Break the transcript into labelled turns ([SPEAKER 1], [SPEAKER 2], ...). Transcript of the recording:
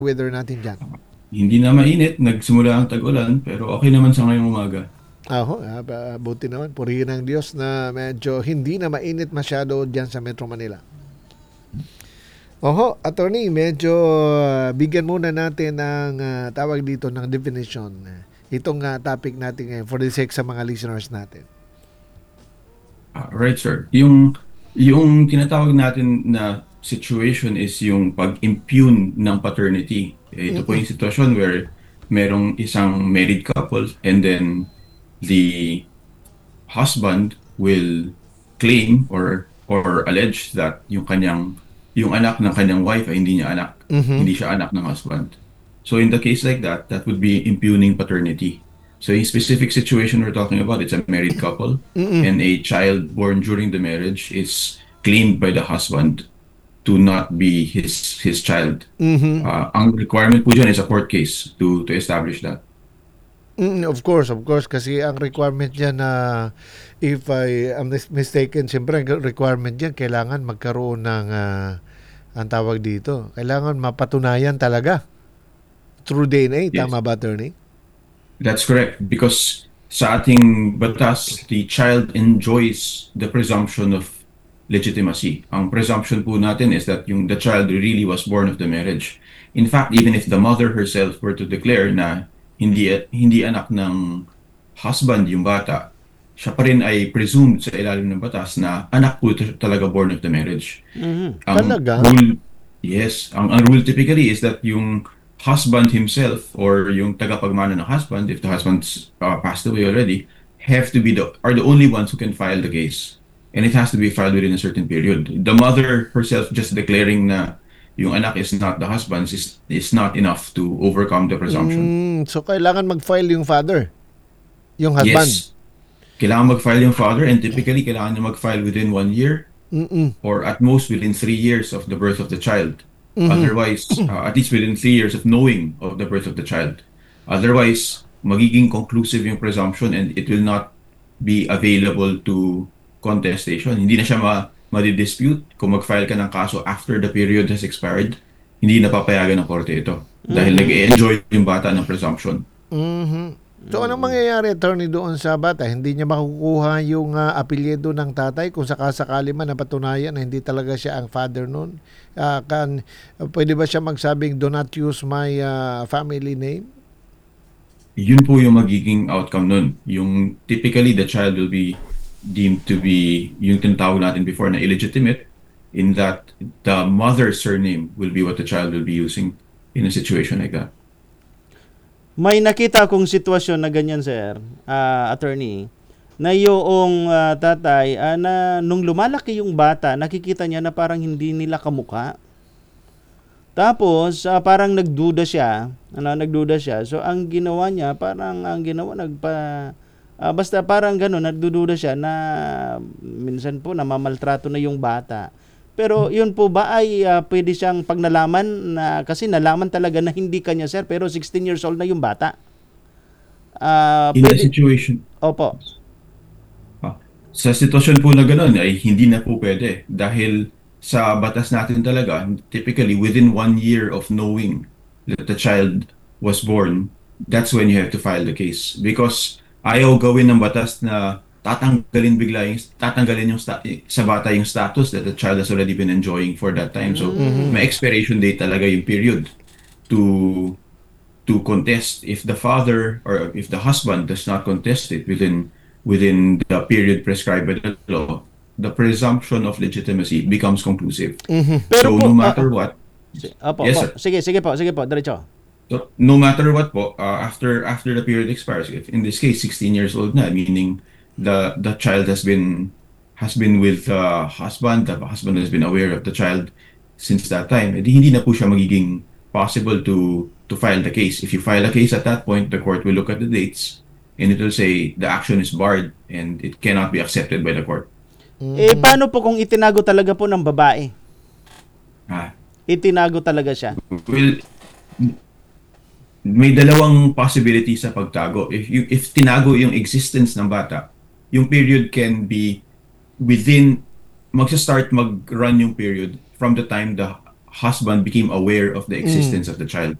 [SPEAKER 1] weather natin dyan?
[SPEAKER 2] Hindi na mainit, nagsimula ang tag-ulan, pero okay naman sa ngayong umaga.
[SPEAKER 1] Buti naman. Purihin ng Diyos na medyo hindi na mainit masyado dyan sa Metro Manila. Attorney, medyo bigyan muna natin ng tawag dito ng definition. Itong topic natin ngayon for the sake sa mga listeners natin.
[SPEAKER 2] Right, sir. Yung tinatawag natin na situation is yung pag-impugn ng paternity. Ito po yung sitwasyon where merong isang married couple and then the husband will claim or allege that yung anak ng kanyang wife ay hindi niya anak. Hindi siya anak ng husband. So in the case like that, that would be impugning paternity. So a specific situation we're talking about, it's a married couple and a child born during the marriage is claimed by the husband to not be his child. Ang requirement po dyan is a court case to establish that.
[SPEAKER 1] Of course. Kasi ang requirement dyan na if I am mistaken, siyempre ang requirement dyan, kailangan magkaroon ng ang tawag dito. Kailangan mapatunayan talaga through DNA.
[SPEAKER 2] Yes.
[SPEAKER 1] Tama ba, attorney?
[SPEAKER 2] That's correct because sa ating batas, the child enjoys the presumption of legitimacy. Ang presumption po natin is that the child really was born of the marriage. In fact, even if the mother herself were to declare na hindi anak ng husband yung bata, siya pa rin ay presumed sa ilalim ng batas na anak po talaga born of the marriage. Ang
[SPEAKER 1] Talaga?
[SPEAKER 2] rule, yes, ang rule typically is that yung husband himself or yung tagapagmana ng husband, if the husband's passed away already, are the only ones who can file the case. And it has to be filed within a certain period. The mother herself just declaring na yung anak is not the husband's is not enough to overcome the presumption.
[SPEAKER 1] So, kailangan mag-file yung father? Yung husband?
[SPEAKER 2] Yes. Kailangan mag-file yung father and typically kailangan niya mag-file within 1 year or at most within 3 years of the birth of the child. Otherwise, at least within 3 years of knowing of the birth of the child. Otherwise, magiging conclusive yung presumption and it will not be available to contestation. Hindi na siya madi-dispute kung mag-file ka ng kaso after the period has expired. Hindi na papayagan ng korte ito dahil nag-enjoy yung bata ng presumption.
[SPEAKER 1] So, anong mangyayari, attorney, doon sa bata? Hindi niya makukuha yung apelyido ng tatay kung sakasakali man napatunayan na hindi talaga siya ang father noon? Pwede ba siya magsabing, do not use my family name?
[SPEAKER 2] Yun po yung magiging outcome nun. Yung typically the child will be deemed to be yung tinatawag natin before na illegitimate in that the mother's surname will be what the child will be using in a situation like that.
[SPEAKER 3] May nakita akong sitwasyon na ganyan, sir, attorney, na yung tatay, na nung lumalaki yung bata, nakikita niya na parang hindi nila kamukha. Tapos, parang nagduda siya. So, basta parang gano'n, nagdududa siya na minsan po namamaltrato na yung bata. Pero yun po ba ay pwede siyang pag nalaman na, kasi nalaman talaga na hindi kanya, sir, pero 16 years old na yung bata.
[SPEAKER 2] In a situation,
[SPEAKER 3] Opo.
[SPEAKER 2] sa sitwasyon po na gano'n ay hindi na po pwede dahil sa batas natin talaga, typically within 1 year of knowing that the child was born, that's when you have to file the case. Because ayaw gawin ng batas na tatanggalin sa bata yung status that the child has already been enjoying for that time. So may expiration date talaga yung period to contest. If the father or if the husband does not contest it within the period prescribed by the law, the presumption of legitimacy becomes conclusive.
[SPEAKER 3] Pero
[SPEAKER 2] So
[SPEAKER 3] po,
[SPEAKER 2] no matter what,
[SPEAKER 3] Opo,
[SPEAKER 2] yes,
[SPEAKER 3] opo.
[SPEAKER 2] sir.
[SPEAKER 3] Sige po, diretso.
[SPEAKER 2] So, no matter what po, after the period expires, if in this case 16 years old na, meaning the child has been with the husband has been aware of the child since that time, edi hindi na po siya magiging possible to file the case. If you file a case at that point, the court will look at the dates and it will say the action is barred and it cannot be accepted by the court.
[SPEAKER 3] Paano po kung itinago talaga po ng babae?
[SPEAKER 2] Ah,
[SPEAKER 3] Itinago talaga siya.
[SPEAKER 2] well, may dalawang possibility sa pagtago. If tinago yung existence ng bata, yung period can be within, mag-start mag-run yung period from the time the husband became aware of the existence of the child.